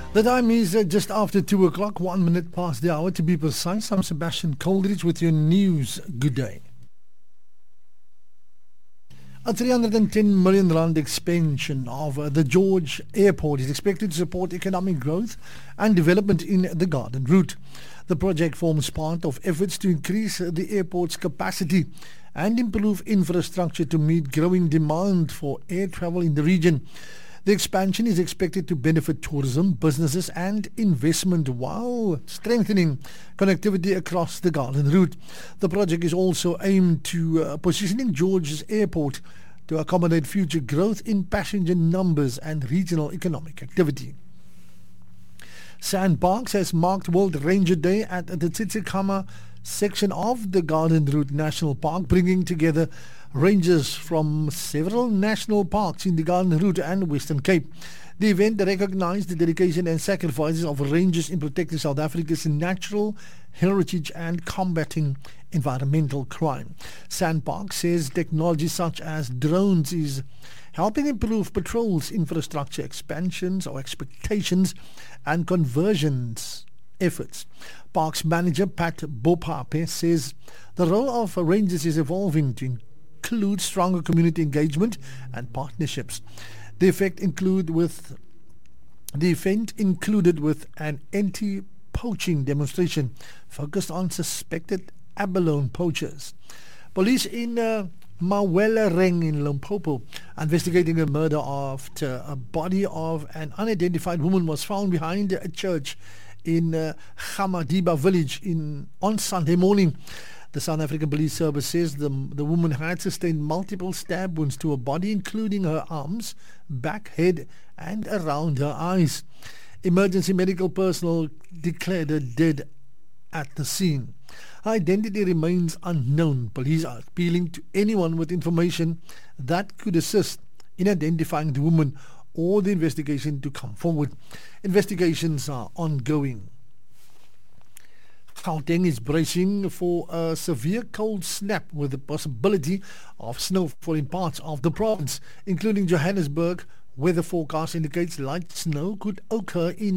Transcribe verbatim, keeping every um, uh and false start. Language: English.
The time is uh, just after two o'clock, one minute past the hour to be precise. I'm Sebastian Coldridge with your news. Good day. A three hundred ten million rand expansion of uh, the George Airport is expected to support economic growth and development in the Garden Route. The project forms part of efforts to increase uh, the airport's capacity and improve infrastructure to meet growing demand for air travel in the region. The expansion is expected to benefit tourism, businesses and investment while strengthening connectivity across the Garden Route. The project is also aimed to uh, positioning George's Airport to accommodate future growth in passenger numbers and regional economic activity. Sandparks has marked World Ranger Day at the Tsitsikamma section of the Garden Route National Park, bringing together rangers from several national parks in the Garden Route and Western Cape. The event recognized the dedication and sacrifices of rangers in protecting South Africa's natural heritage and combating environmental crime. Sandpark says technology such as drones is helping improve patrols, infrastructure expansions or expectations and conversions efforts. Parks manager Pat Bopape says the role of rangers is evolving to include stronger community engagement and partnerships. The effect include with the event included with an anti-poaching demonstration focused on suspected abalone poachers. Police in uh, Mawelereng in Limpopo investigating a murder after a body of an unidentified woman was found behind a church in uh, Gamadiba village in on Sunday morning. The South African Police Service says the, the woman had sustained multiple stab wounds to her body, including her arms, back, head and around her eyes. Emergency medical personnel declared her dead at the scene. Her identity remains unknown. Police are appealing to anyone with information that could assist in identifying the woman or the investigation to come forward. Investigations are ongoing. Gauteng is bracing for a severe cold snap with the possibility of snowfall in parts of the province, including Johannesburg. Weather forecast indicates light snow could occur in